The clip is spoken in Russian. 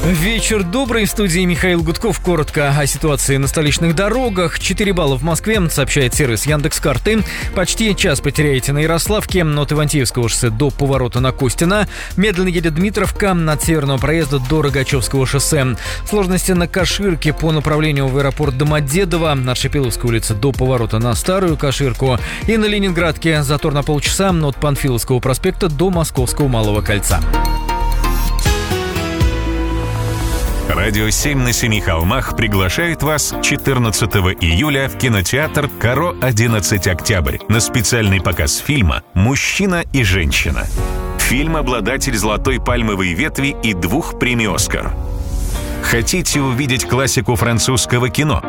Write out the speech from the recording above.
Вечер добрый, в студии Михаил Гудков. Коротко о ситуации на столичных дорогах. 4 балла в Москве, сообщает сервис Яндекс.Карты. Почти час потеряете на Ярославке, от Ивантеевского шоссе до поворота на Костина. Медленно едет Дмитровка от Северного проезда до Рогачевского шоссе. Сложности на Каширке по направлению в аэропорт Домодедово. От Шипиловской улицы до поворота на Старую Каширку. И на Ленинградке затор на полчаса от Панфиловского проспекта до Московского Малого кольца. Радио 7 на семи холмах приглашает вас 14 июля в кинотеатр «Каро 11 Октябрь» на специальный показ фильма «Мужчина и женщина». Фильм — обладатель «Золотой пальмовой ветви» и 2 премий «Оскар». Хотите увидеть классику французского кино?